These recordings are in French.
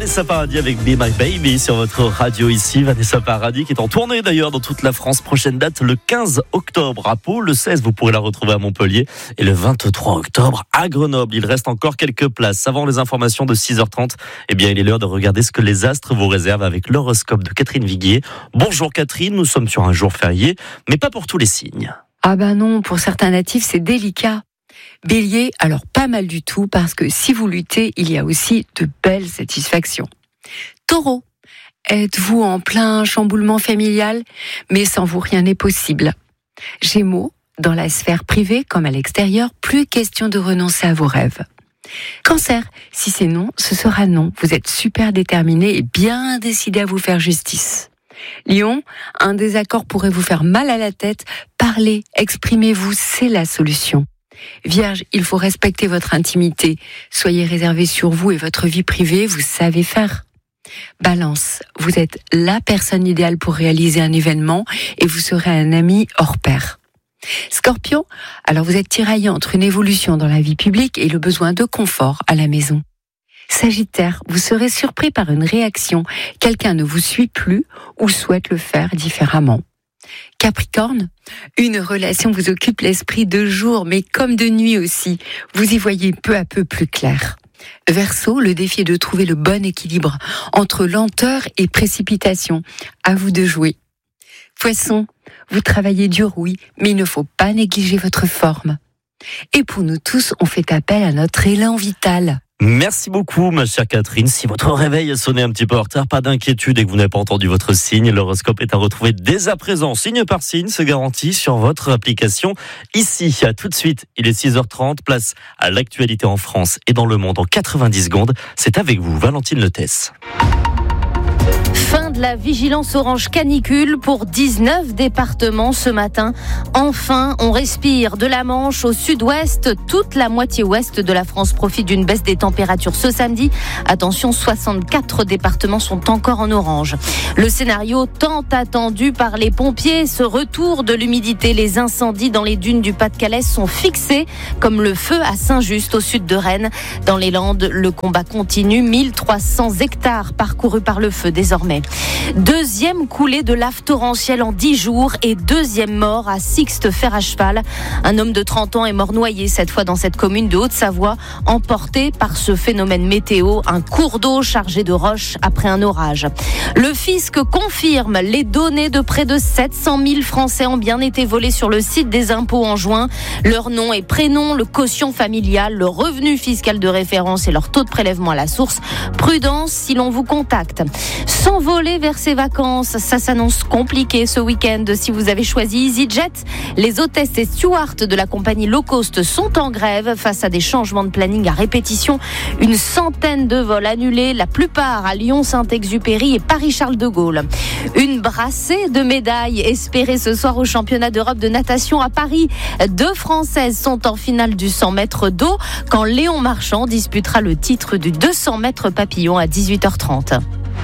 Vanessa Paradis avec Be My Baby sur votre radio ici. Vanessa Paradis qui est en tournée d'ailleurs dans toute la France. Prochaine date le 15 octobre à Pau. Le 16, vous pourrez la retrouver à Montpellier. Et le 23 octobre à Grenoble. Il reste encore quelques places. Avant les informations de 6h30, eh bien, il est l'heure de regarder ce que les astres vous réservent avec l'horoscope de Catherine Viguier. Bonjour Catherine, nous sommes sur un jour férié, mais pas pour tous les signes. Ah ben non, pour certains natifs, c'est délicat. Bélier, alors pas mal du tout, parce que si vous luttez, il y a aussi de belles satisfactions. Taureau, êtes-vous en plein chamboulement familial, mais sans vous rien n'est possible. Gémeaux, dans la sphère privée comme à l'extérieur, plus question de renoncer à vos rêves. Cancer, si c'est non, ce sera non. Vous êtes super déterminé et bien décidé à vous faire justice. Lion, un désaccord pourrait vous faire mal à la tête. Parlez, exprimez-vous, c'est la solution. Vierge, il faut respecter votre intimité. Soyez réservé sur vous et votre vie privée, vous savez faire. Balance, vous êtes la personne idéale pour réaliser un événement et vous serez un ami hors pair. Scorpion, alors vous êtes tiraillé entre une évolution dans la vie publique et le besoin de confort à la maison. Sagittaire, vous serez surpris par une réaction. Quelqu'un ne vous suit plus ou souhaite le faire différemment. Capricorne, une relation vous occupe l'esprit de jour, mais comme de nuit aussi. Vous y voyez peu à peu plus clair. Verseau, le défi est de trouver le bon équilibre entre lenteur et précipitation. À vous de jouer. Poisson, vous travaillez dur, oui, mais il ne faut pas négliger votre forme. Et pour nous tous, on fait appel à notre élan vital. Merci beaucoup, ma chère Catherine. Si votre réveil a sonné un petit peu en retard, pas d'inquiétude et que vous n'avez pas entendu votre signe, l'horoscope est à retrouver dès à présent, signe par signe, c'est garanti sur votre application. Ici, à tout de suite, il est 6h30, place à l'actualité en France et dans le monde en 90 secondes. C'est avec vous, Valentine Letès. Fin de la vigilance orange canicule pour 19 départements ce matin. Enfin, on respire de la Manche au sud-ouest. Toute la moitié ouest de la France profite d'une baisse des températures ce samedi. Attention, 64 départements sont encore en orange. Le scénario tant attendu par les pompiers, ce retour de l'humidité. Les incendies dans les dunes du Pas-de-Calais sont fixés, comme le feu à Saint-Just au sud de Rennes. Dans les Landes, le combat continue. 1300 hectares parcourus par le feu désormais. Deuxième coulée de lave torrentielle en 10 jours et deuxième mort à Sixte-Fer à cheval. Un homme de 30 ans est mort noyé cette fois dans cette commune de Haute-Savoie, emporté par ce phénomène météo, un cours d'eau chargé de roches après un orage. Le fisc confirme, les données de près de 700 000 Français ont bien été volées sur le site des impôts en juin. Leur nom et prénom, le quotient familial, le revenu fiscal de référence et leur taux de prélèvement à la source. Prudence si l'on vous contacte. S'envoler vers ses vacances, ça s'annonce compliqué ce week-end. Si vous avez choisi EasyJet, les hôtesses et stewards de la compagnie low cost sont en grève face à des changements de planning à répétition. Une centaine de vols annulés, la plupart à Lyon, Saint-Exupéry et Paris-Charles de Gaulle. Une brassée de médailles espérée ce soir au championnat d'Europe de natation à Paris. 2 Françaises sont en finale du 100 mètres d'eau quand Léon Marchand disputera le titre du 200 mètres papillon à 18h30.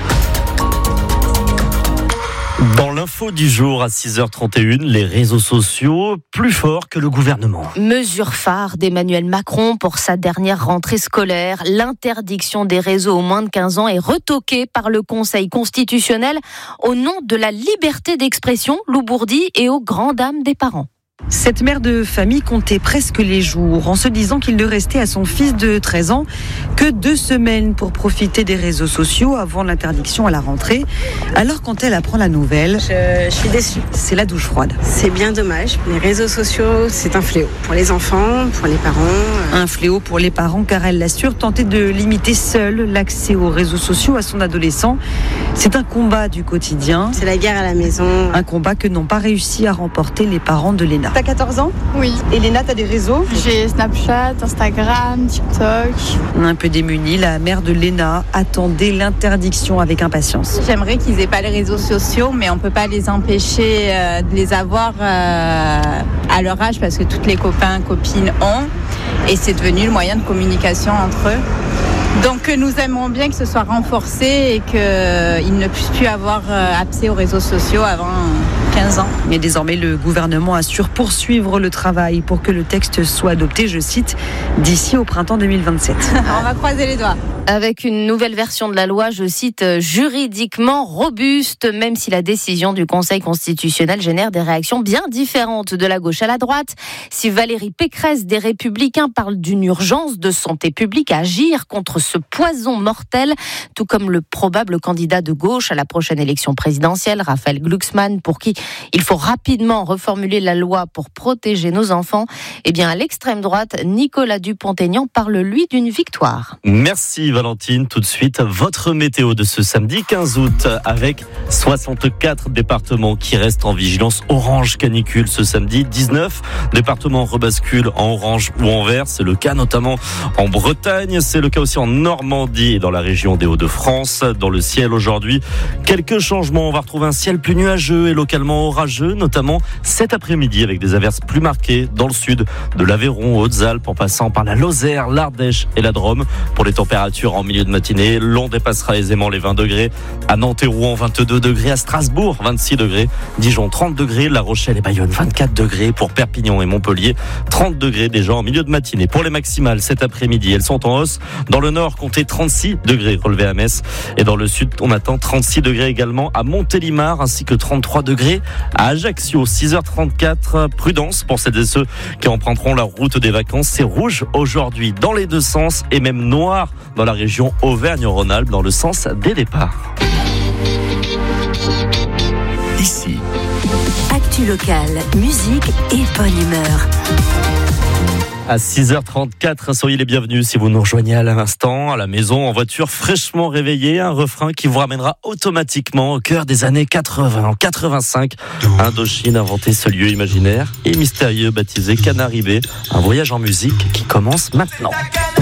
Dans l'info du jour à 6h31, les réseaux sociaux plus forts que le gouvernement. Mesure phare d'Emmanuel Macron pour sa dernière rentrée scolaire. L'interdiction des réseaux aux moins de 15 ans est retoquée par le Conseil constitutionnel au nom de la liberté d'expression, Lou Bourdi, et aux grandes dames des parents. Cette mère de famille comptait presque les jours en se disant qu'il ne restait à son fils de 13 ans que 2 semaines pour profiter des réseaux sociaux avant l'interdiction à la rentrée. Alors quand elle apprend la nouvelle, je suis déçue. C'est la douche froide. C'est bien dommage. Les réseaux sociaux, c'est un fléau pour les enfants, pour les parents. Un fléau pour les parents car elle l'assure, tenter de limiter seule l'accès aux réseaux sociaux à son adolescent. C'est un combat du quotidien. C'est la guerre à la maison. Un combat que n'ont pas réussi à remporter les parents de Léna. T'as 14 ans ? Oui. Et Léna, t'as des réseaux ? J'ai Snapchat, Instagram, TikTok. Un peu démunie, la mère de Léna attendait l'interdiction avec impatience. J'aimerais qu'ils aient pas les réseaux sociaux, mais on peut pas les empêcher de les avoir à leur âge parce que toutes les copines ont. Et c'est devenu le moyen de communication entre eux. Donc nous aimerions bien que ce soit renforcé et qu'ils ne puissent plus avoir accès aux réseaux sociaux avant 15 ans. Mais désormais, le gouvernement assure poursuivre le travail pour que le texte soit adopté, je cite, d'ici au printemps 2027. On va croiser les doigts. Avec une nouvelle version de la loi, je cite, juridiquement robuste, même si la décision du Conseil constitutionnel génère des réactions bien différentes de la gauche à la droite. Si Valérie Pécresse des Républicains parle d'une urgence de santé publique à agir contre ce poison mortel, tout comme le probable candidat de gauche à la prochaine élection présidentielle, Raphaël Glucksmann, pour qui il faut rapidement reformuler la loi pour protéger nos enfants, eh bien à l'extrême droite, Nicolas Dupont-Aignan parle lui d'une victoire. Merci Valentine. Tout de suite, votre météo de ce samedi 15 août avec 64 départements qui restent en vigilance orange canicule ce samedi. 19 départements rebasculent en orange ou en vert. C'est le cas notamment en Bretagne. C'est le cas aussi en Normandie et dans la région des Hauts-de-France. Dans le ciel aujourd'hui, quelques changements. On va retrouver un ciel plus nuageux et localement orageux, notamment cet après-midi avec des averses plus marquées dans le sud de l'Aveyron, Hautes-Alpes, en passant par la Lozère, l'Ardèche et la Drôme. Pour les températures en milieu de matinée, l'on dépassera aisément les 20 degrés. À Nantes et Rouen, 22 degrés. À Strasbourg, 26 degrés. Dijon, 30 degrés. La Rochelle et Bayonne, 24 degrés. Pour Perpignan et Montpellier, 30 degrés déjà en milieu de matinée. Pour les maximales, cet après-midi, elles sont en hausse. Dans le nord, comptez 36 degrés relevés à Metz. Et dans le sud, on attend 36 degrés également à Montélimar, ainsi que 33 degrés à Ajaccio. 6h34, prudence pour celles et ceux qui emprunteront la route des vacances. C'est rouge aujourd'hui dans les deux sens et même noir dans la région Auvergne-Rhône-Alpes dans le sens des départs. Ici, actu locale, musique et bonne humeur. À 6h34, soyez les bienvenus si vous nous rejoignez à l'instant, à la maison, en voiture, fraîchement réveillé. Un refrain qui vous ramènera automatiquement au cœur des années 80. En 85, Indochine inventait ce lieu imaginaire et mystérieux baptisé Canary Bay. Un voyage en musique qui commence maintenant.